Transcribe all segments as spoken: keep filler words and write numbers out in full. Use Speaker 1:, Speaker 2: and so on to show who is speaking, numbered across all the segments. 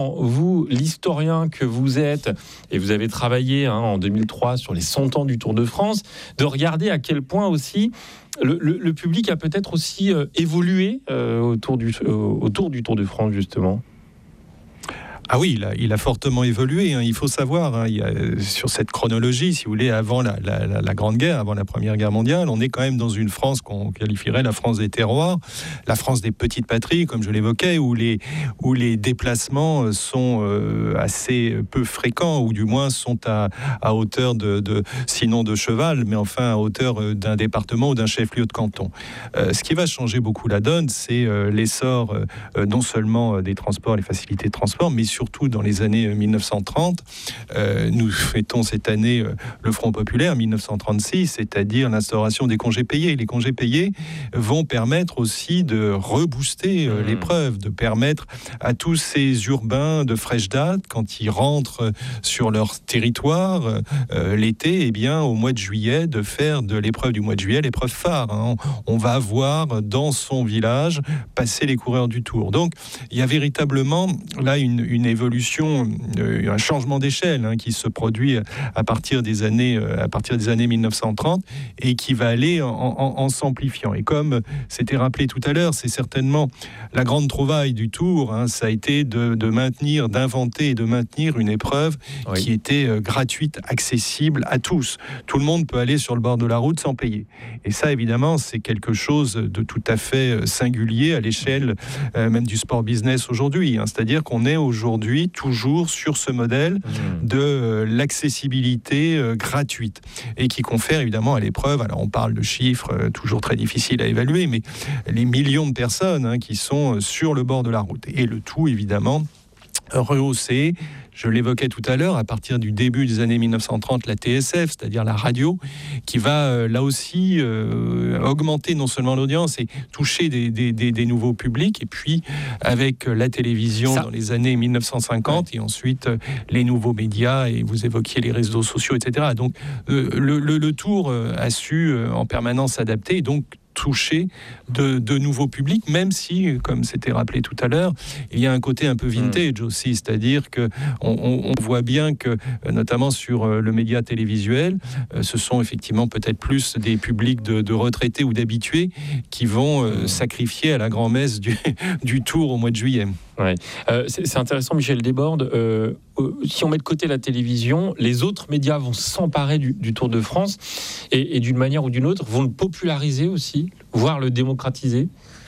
Speaker 1: Vous, l'historien que vous êtes, et vous avez travaillé hein, en deux mille trois sur les cent ans du Tour de France, de regarder à quel point aussi le, le, le public a peut-être aussi euh, évolué euh, autour, du, euh, autour du Tour de France, justement.
Speaker 2: Ah oui, il a, il a fortement évolué. Hein. Il faut savoir, hein, il y a, sur cette chronologie, si vous voulez, avant la, la, la, la Grande Guerre, avant la Première Guerre mondiale, on est quand même dans une France qu'on qualifierait la France des terroirs, la France des petites patries, comme je l'évoquais, où les, où les déplacements sont euh, assez peu fréquents, ou du moins sont à, à hauteur de, de, sinon de cheval, mais enfin à hauteur d'un département ou d'un chef-lieu de canton. Euh, ce qui va changer beaucoup la donne, c'est euh, l'essor euh, non seulement des transports, les facilités de transport, mais surtout surtout dans les années mille neuf cent trente. Euh, nous fêtons cette année euh, le Front populaire, mille neuf cent trente-six, c'est-à-dire l'instauration des congés payés. Les congés payés vont permettre aussi de rebooster euh, mmh. l'épreuve, de permettre à tous ces urbains de fraîche date, quand ils rentrent sur leur territoire euh, l'été, eh bien, au mois de juillet, de faire de l'épreuve du mois de juillet l'épreuve phare. Hein. On, on va voir dans son village passer les coureurs du Tour. Donc, il y a véritablement là une, une évolution, euh, un changement d'échelle hein, qui se produit à partir des années, euh, à partir des années mille neuf cent trente et qui va aller en, en, en s'amplifiant. Et comme c'était rappelé tout à l'heure, c'est certainement la grande trouvaille du Tour, hein, ça a été de, de maintenir, d'inventer et de maintenir une épreuve oui. qui était euh, gratuite, accessible à tous. Tout le monde peut aller sur le bord de la route sans payer. Et ça, évidemment, c'est quelque chose de tout à fait singulier à l'échelle euh, même du sport business aujourd'hui. Hein. C'est-à-dire qu'on est aujourd'hui toujours sur ce modèle mmh. de euh, l'accessibilité euh, gratuite et qui confère évidemment à l'épreuve, alors on parle de chiffres euh, toujours très difficiles à évaluer, mais les millions de personnes hein, qui sont sur le bord de la route. Et le tout évidemment rehaussé. Je l'évoquais tout à l'heure, à partir du début des années mille neuf cent trente, la T S F, c'est-à-dire la radio, qui va euh, là aussi euh, augmenter non seulement l'audience et toucher des, des, des, des nouveaux publics, et puis avec la télévision Ça. dans les années mille neuf cent cinquante, ouais. et ensuite euh, les nouveaux médias, et vous évoquiez les réseaux sociaux, et cetera. Donc euh, le, le, le Tour euh, a su euh, en permanence s'adapter, et donc toucher de, de nouveaux publics, même si, comme c'était rappelé tout à l'heure, il y a un côté un peu vintage mmh. aussi, c'est-à-dire qu'on on, on voit bien que, notamment sur le média télévisuel, ce sont effectivement peut-être plus des publics de, de retraités ou d'habitués qui vont euh, sacrifier à la grand-messe du, du Tour au mois de juillet.
Speaker 1: Ouais. Euh, c'est, c'est intéressant, Michel Desbordes. Euh, euh, si on met de côté la télévision, les autres médias vont s'emparer du, du Tour de France et, et d'une manière ou d'une autre vont le populariser aussi, voire le démocratiser.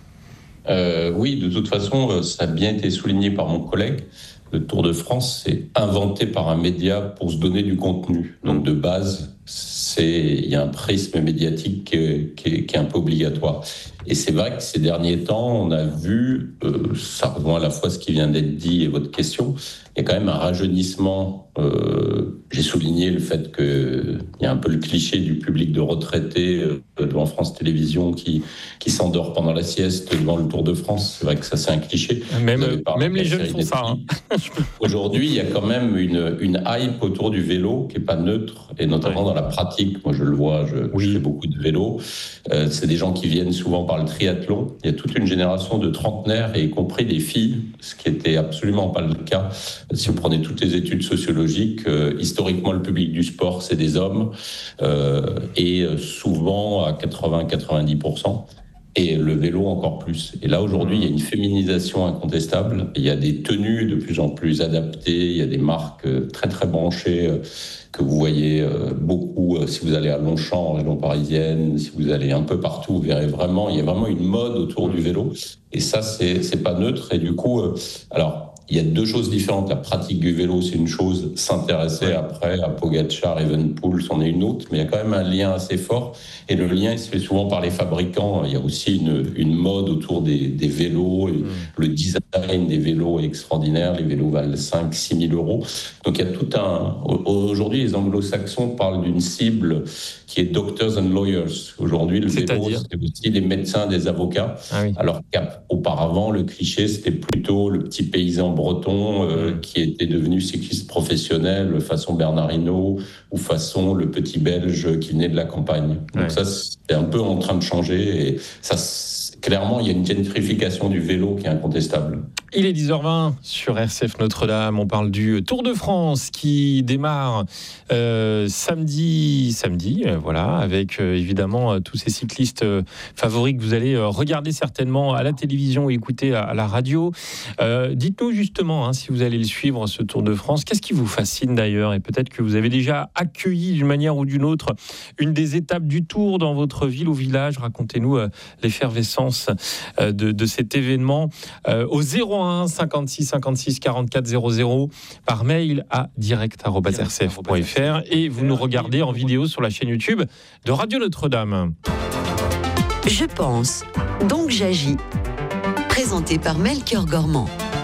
Speaker 3: Euh, oui, de toute façon, ça a bien été souligné par mon collègue. Le Tour de France, c'est inventé par un média pour se donner du contenu. Donc de base, c'est, il y a un prisme médiatique qui est, qui est, qui est un peu obligatoire. Et c'est vrai que ces derniers temps, on a vu, euh, ça rejoint à la fois ce qui vient d'être dit et votre question, il y a quand même un rajeunissement. Euh, j'ai souligné le fait qu'il y a un peu le cliché du public de retraités euh, devant France Télévisions qui, qui s'endort pendant la sieste devant le Tour de France. C'est vrai que ça, c'est un cliché.
Speaker 1: Même, même les jeunes font ça. Hein.
Speaker 3: Aujourd'hui, il y a quand même une, une hype autour du vélo qui n'est pas neutre, et notamment ouais. dans la pratique. Moi, je le vois, je, oui. je fais beaucoup de vélo. Euh, c'est des gens qui viennent souvent par le triathlon. Il y a toute une génération de trentenaires, et y compris des filles, ce qui n'était absolument pas le cas. Si vous prenez toutes les études sociologiques, euh, historiquement, le public du sport, c'est des hommes, euh, et souvent à quatre-vingts à quatre-vingt-dix pour cent. Et le vélo encore plus. Et là, aujourd'hui, il y a une féminisation incontestable. Il y a des tenues de plus en plus adaptées. Il y a des marques très, très branchées que vous voyez beaucoup. Si vous allez à Longchamp, en région parisienne, si vous allez un peu partout, vous verrez vraiment, il y a vraiment une mode autour du vélo. Et ça, c'est, c'est pas neutre. Et du coup, alors, il y a deux choses différentes. La pratique du vélo, c'est une chose. S'intéresser après à Pogacar, Evenepoel, c'en est une autre. Mais il y a quand même un lien assez fort. Et le lien, il se fait souvent par les fabricants. Il y a aussi une, une mode autour des, des vélos. Et mmh. Le design des vélos est extraordinaire. Les vélos valent cinq à six mille euros. Donc il y a tout un... Aujourd'hui, les anglo-saxons parlent d'une cible qui est doctors and lawyers. Aujourd'hui, le vélo, c'est aussi des médecins, des avocats. Ah oui. Alors qu'auparavant, le cliché, c'était plutôt le petit paysan breton euh, mmh. qui était devenu cycliste professionnel façon Bernard Hinault ou façon le petit Belge qui venait de la campagne. Donc ouais. ça, c'est un peu en train de changer. Et ça, clairement, il y a une gentrification du vélo qui est incontestable.
Speaker 1: Il est dix heures vingt sur R C F Notre-Dame. On parle du Tour de France qui démarre euh, samedi, samedi, euh, voilà, avec euh, évidemment euh, tous ces cyclistes euh, favoris que vous allez euh, regarder certainement à la télévision ou écouter à, à la radio. Euh, dites-nous justement, hein, si vous allez le suivre, ce Tour de France, qu'est-ce qui vous fascine d'ailleurs? Et peut-être que vous avez déjà accueilli d'une manière ou d'une autre une des étapes du Tour dans votre ville ou village. Racontez-nous euh, l'effervescence euh, de, de cet événement euh, au zéro un cinquante-six cinquante-six quarante-quatre zéro zéro par mail à direct arobase r c f point f r et vous nous regardez en vidéo sur la chaîne YouTube de Radio Notre-Dame.
Speaker 4: Je pense, donc j'agis. Présenté par Melchior Gormand.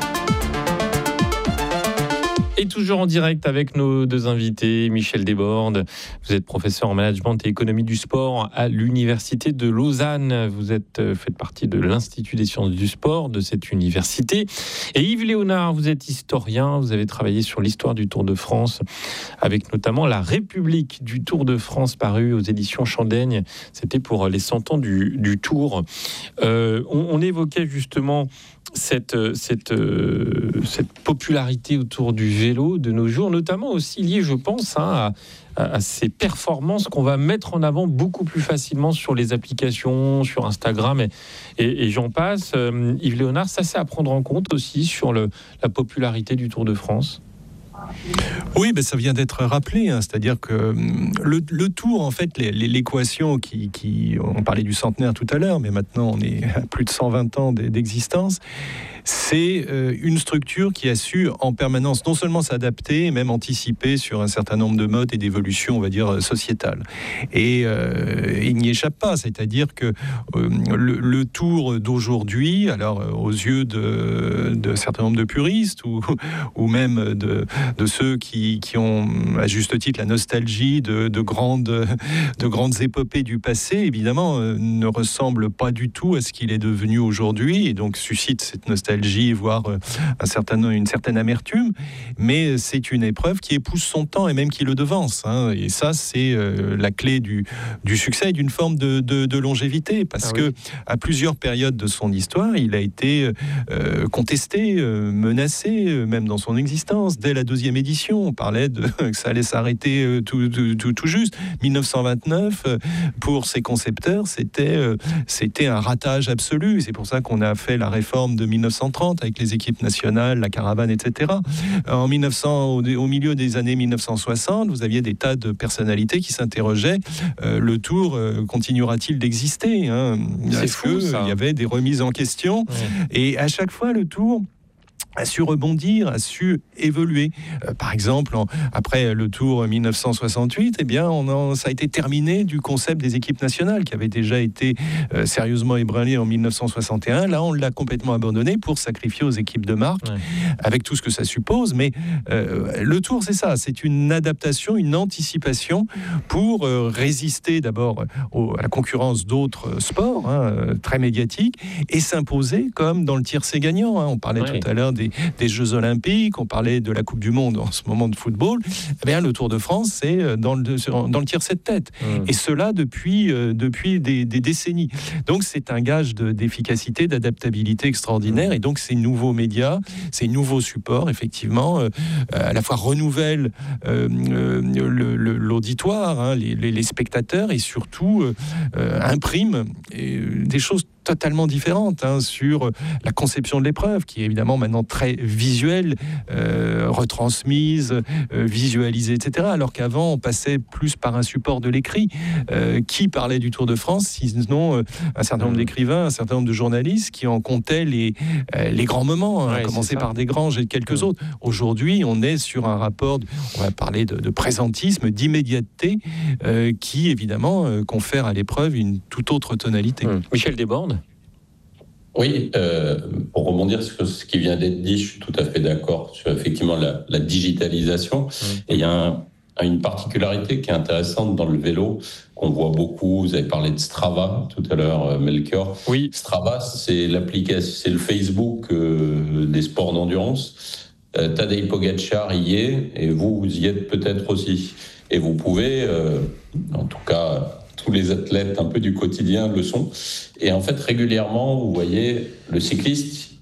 Speaker 1: Et toujours en direct avec nos deux invités, Michel Desbordes, vous êtes professeur en management et économie du sport à l'Université de Lausanne. Vous êtes, faites partie de l'Institut des sciences du sport de cette université. Et Yves Léonard, vous êtes historien, vous avez travaillé sur l'histoire du Tour de France, avec notamment La République du Tour de France paru aux éditions Chandaigne. C'était pour les cent ans du, du Tour. Euh, on, on évoquait justement Cette, cette, euh, cette popularité autour du vélo de nos jours, notamment aussi liée, je pense, hein, à, à ces performances qu'on va mettre en avant beaucoup plus facilement sur les applications, sur Instagram et, et, et j'en passe. Euh, Yves Léonard, ça c'est à prendre en compte aussi sur le, la popularité du Tour de France?
Speaker 2: Oui, ben ça vient d'être rappelé, hein, c'est-à-dire que le, le Tour, en fait, les, les, l'équation qui, qui... On parlait du centenaire tout à l'heure, mais maintenant on est à plus de cent vingt ans d'existence. C'est une structure qui a su en permanence non seulement s'adapter, même anticiper sur un certain nombre de modes et d'évolutions, on va dire, sociétales. Et euh, il n'y échappe pas, c'est-à-dire que euh, le, le Tour d'aujourd'hui, alors aux yeux de, de certain nombre de puristes ou, ou même de, de ceux qui, qui ont à juste titre la nostalgie de, de, grandes, de grandes épopées du passé, évidemment, euh, ne ressemble pas du tout à ce qu'il est devenu aujourd'hui et donc suscite cette nostalgie, voire un certain, une certaine amertume, mais c'est une épreuve qui épouse son temps et même qui le devance. Hein. Et ça, c'est euh, la clé du, du succès et d'une forme de, de, de longévité, parce ah oui. que à plusieurs périodes de son histoire, il a été euh, contesté, euh, menacé, euh, même dans son existence. Dès la deuxième édition, on parlait de, que ça allait s'arrêter euh, tout, tout, tout juste. dix-neuf cent vingt-neuf, euh, pour ses concepteurs, c'était, euh, c'était un ratage absolu. C'est pour ça qu'on a fait la réforme de dix-neuf cent trente avec les équipes nationales, la caravane, et cetera. En mille neuf cents, au, au milieu des années mille neuf cent soixante, vous aviez des tas de personnalités qui s'interrogeaient euh, le Tour euh, continuera-t-il d'exister, hein?
Speaker 1: C'est fou, ça.
Speaker 2: Il y avait des remises en question, ouais. Et à chaque fois le Tour a su rebondir, a su évoluer. Euh, par exemple, en, après le Tour dix-neuf cent soixante-huit, eh bien, on en, ça a été terminé du concept des équipes nationales qui avait déjà été euh, sérieusement ébranlé en dix-neuf cent soixante et un. Là, on l'a complètement abandonné pour sacrifier aux équipes de marque, ouais. avec tout ce que ça suppose. Mais euh, le Tour, c'est ça, c'est une adaptation, une anticipation pour euh, résister d'abord au, à la concurrence d'autres sports hein, très médiatiques et s'imposer comme dans le tiercé gagnant. Hein. On parlait ouais. tout à l'heure des Des, des Jeux Olympiques, on parlait de la Coupe du Monde en ce moment de football, eh bien, le Tour de France, c'est dans le, dans le tiercé de tête. Mmh. Et cela depuis, euh, depuis des, des décennies. Donc, c'est un gage de, d'efficacité, d'adaptabilité extraordinaire. Et donc, ces nouveaux médias, ces nouveaux supports, effectivement, euh, à la fois renouvellent euh, le, le, l'auditoire, hein, les, les, les spectateurs, et surtout euh, impriment euh, des choses totalement différentes hein, sur la conception de l'épreuve, qui est évidemment maintenant très visuelle, euh, retransmise, euh, visualisée, et cetera. Alors qu'avant, on passait plus par un support de l'écrit. Euh, qui parlait du Tour de France, sinon euh, un certain nombre d'écrivains, un certain nombre de journalistes qui en comptaient les, euh, les grands moments, hein, ouais, à commencer par Desgranges et quelques ouais. autres. Aujourd'hui, on est sur un rapport, de, on va parler de, de présentisme, d'immédiateté, euh, qui évidemment euh, confère à l'épreuve une toute autre tonalité.
Speaker 1: Hum. Michel Desbordes.
Speaker 3: Oui, euh, pour rebondir sur ce qui vient d'être dit, je suis tout à fait d'accord sur effectivement la, la digitalisation. Mmh. Et il y a un, une particularité qui est intéressante dans le vélo, qu'on voit beaucoup. Vous avez parlé de Strava tout à l'heure, Melchior.
Speaker 1: Oui.
Speaker 3: Strava, c'est l'application, c'est le Facebook euh, des sports d'endurance. Euh, Tadej Pogačar y est, et vous, vous y êtes peut-être aussi. Et vous pouvez, euh, en tout cas, tous les athlètes un peu du quotidien le sont. Et en fait, régulièrement, vous voyez, le cycliste,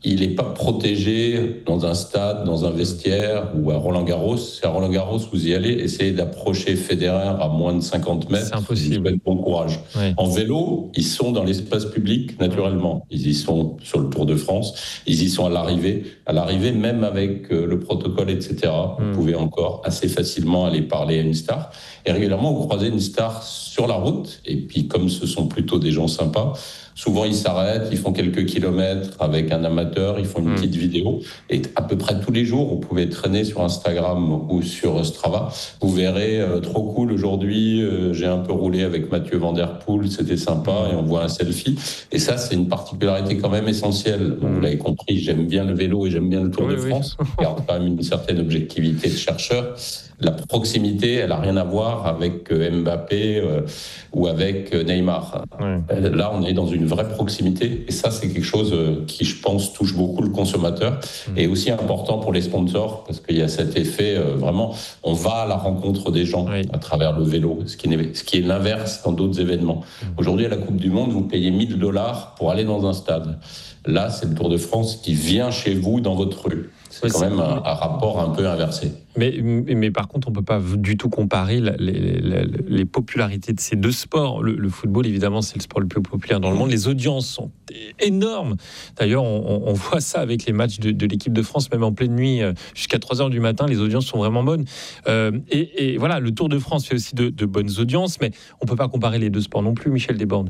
Speaker 3: il n'est pas protégé dans un stade, dans un vestiaire ou à Roland-Garros. C'est à Roland-Garros, vous y allez, essayez d'approcher Federer à moins de cinquante mètres.
Speaker 1: C'est impossible.
Speaker 3: Bon courage.
Speaker 1: Oui.
Speaker 3: En vélo, ils sont dans l'espace public naturellement. Ils y sont sur le Tour de France. Ils y sont à l'arrivée. À l'arrivée, même avec le protocole, et cetera. Vous mm. pouvez encore assez facilement aller parler à une star. Et régulièrement, vous croisez une star sur la route. Et puis, comme ce sont plutôt des gens sympas, souvent, ils s'arrêtent, ils font quelques kilomètres avec un amateur, ils font une mmh. petite vidéo. Et à peu près tous les jours, vous pouvez traîner sur Instagram ou sur Strava. Vous verrez, euh, trop cool, aujourd'hui, euh, j'ai un peu roulé avec Mathieu Van Der Poel, c'était sympa, et on voit un selfie. Et ça, c'est une particularité quand même essentielle. Vous l'avez compris, j'aime bien le vélo et j'aime bien le Tour oui, de France. Oui. Je garde quand même une certaine objectivité de chercheur. La proximité, elle n'a rien à voir avec Mbappé euh, ou avec Neymar. Ouais. Là, on est dans une vraie proximité. Et ça, c'est quelque chose qui, je pense, touche beaucoup le consommateur. Mmh. Et aussi important pour les sponsors, parce qu'il y a cet effet, euh, vraiment, on va à la rencontre des gens oui. à travers le vélo, ce qui est, ce qui est l'inverse dans d'autres événements. Mmh. Aujourd'hui, à la Coupe du Monde, vous payez mille dollars pour aller dans un stade. Là, c'est le Tour de France qui vient chez vous dans votre rue. C'est quand même un, un rapport un peu inversé.
Speaker 1: Mais, mais, mais par contre, on ne peut pas du tout comparer la, les, les, les popularités de ces deux sports. Le, le football, évidemment, c'est le sport le plus populaire dans le monde. Les audiences sont énormes. D'ailleurs, on, on voit ça avec les matchs de, de l'équipe de France, même en pleine nuit, jusqu'à trois heures du matin, les audiences sont vraiment bonnes. Euh, et, et voilà, le Tour de France fait aussi de, de bonnes audiences, mais on ne peut pas comparer les deux sports non plus, Michel Desbordes.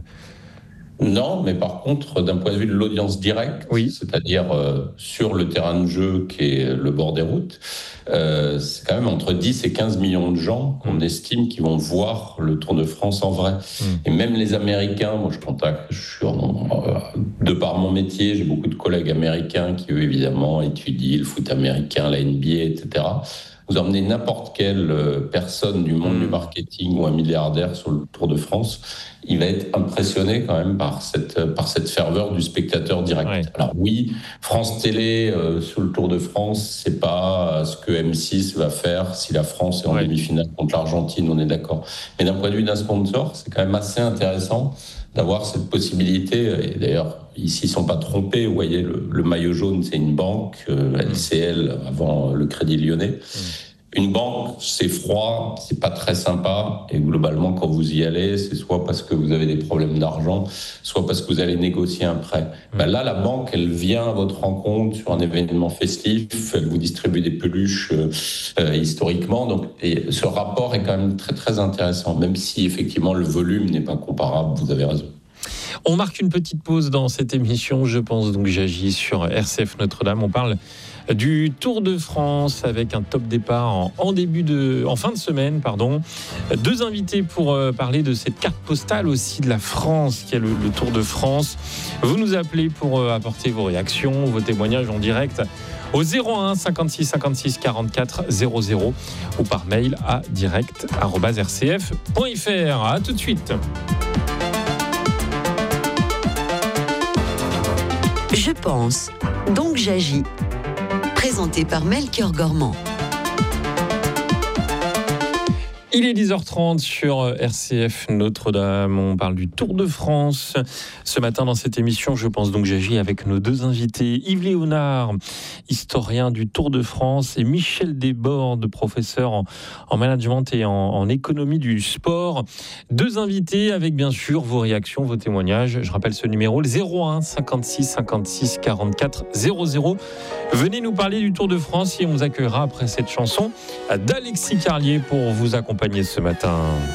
Speaker 3: Non, mais par contre, d'un point de vue de l'audience directe, oui. c'est-à-dire euh, sur le terrain de jeu qui est le bord des routes, euh, c'est quand même entre dix et quinze millions de gens qu'on mmh. estime qui vont voir le Tour de France en vrai. Mmh. Et même les Américains, moi je contacte, je suis en, euh, de par mon métier, j'ai beaucoup de collègues américains qui, eux, évidemment, étudient le foot américain, la N B A, et cetera. Vous emmenez n'importe quelle personne du monde mmh. du marketing ou un milliardaire sur le Tour de France, il va être impressionné quand même par cette, par cette ferveur du spectateur direct. Ouais. Alors oui, France Télé euh, sur le Tour de France, c'est pas ce que M six va faire si la France est en ouais. demi-finale contre l'Argentine, on est d'accord. Mais d'un point de vue d'un sponsor, c'est quand même assez intéressant d'avoir cette possibilité. Et d'ailleurs, ici, ils ne sont pas trompés. Vous voyez, le, le maillot jaune, c'est une banque, euh, L C L, avant le Crédit Lyonnais. Mmh. Une banque, c'est froid, c'est pas très sympa. Et globalement, quand vous y allez, c'est soit parce que vous avez des problèmes d'argent, soit parce que vous allez négocier un prêt. Mmh. Ben là, la banque, elle vient à votre rencontre sur un événement festif. Elle vous distribue des peluches euh, euh, historiquement. Donc, et ce rapport est quand même très, très intéressant. Même si, effectivement, le volume n'est pas comparable. Vous avez raison.
Speaker 1: On marque une petite pause dans cette émission. Je pense donc j'agis sur R C F Notre-Dame. On parle du Tour de France avec un top départ en, en début de, en fin de semaine, pardon. Deux invités pour euh, parler de cette carte postale aussi de la France qui est le, le Tour de France. Vous nous appelez pour euh, apporter vos réactions, vos témoignages en direct au zéro un cinquante-six cinquante-six quarante-quatre zéro zéro ou par mail à direct arobase r c f point f r. À tout de suite.
Speaker 4: Je pense, donc j'agis. Présenté par Melchior Gormand.
Speaker 1: Il est dix heures trente sur R C F Notre-Dame. On parle du Tour de France. Ce matin, dans cette émission, je pense donc j'agis avec nos deux invités. Yves Léonard, historien du Tour de France, et Michel Desbordes, professeur en, en management et en, en économie du sport. Deux invités avec bien sûr vos réactions, vos témoignages. Je rappelle ce numéro, le zéro un cinquante-six cinquante-six quarante-quatre zéro zéro. Venez nous parler du Tour de France et on vous accueillera après cette chanson d'Alexis Carlier pour vous accompagner ce matin.